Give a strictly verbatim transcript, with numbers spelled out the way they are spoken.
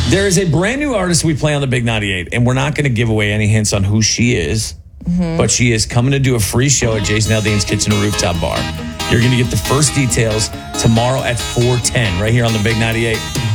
There is a brand new artist we play on the Big ninety-eight, and we're not going to give away any hints on who she is, mm-hmm. but she is coming to do a free show at Jason Aldean's Kitchen and Rooftop Bar. You're going to get the first details tomorrow at four ten right here on the Big ninety-eight.